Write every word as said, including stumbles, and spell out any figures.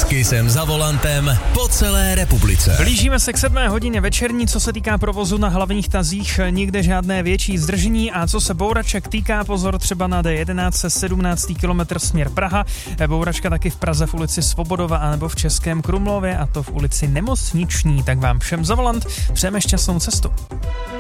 S Kissem za volantem po celé republice. Blížíme se k sedmé hodině večerní, co se týká provozu na hlavních tazích, nikde žádné větší zdržení a co se bouraček týká, pozor třeba na D jedenáct se sedmnáctý kilometr směr Praha, bouračka taky v Praze v ulici Svobodova anebo v Českém Krumlově a to v ulici Nemocniční, tak vám všem za volant přejeme šťastnou cestu.